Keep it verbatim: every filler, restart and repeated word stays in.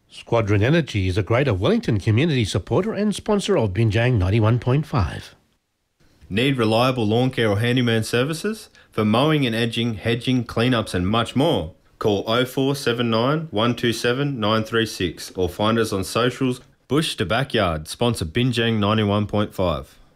Squadron Energy is a Greater Wellington community supporter and sponsor of Binjang ninety-one point five. Need reliable lawn care or handyman services? For mowing and edging, hedging, cleanups and much more? Call oh four seven nine, one two seven, nine three six or find us on socials. Bush to Backyard, sponsor Binjang ninety-one point five.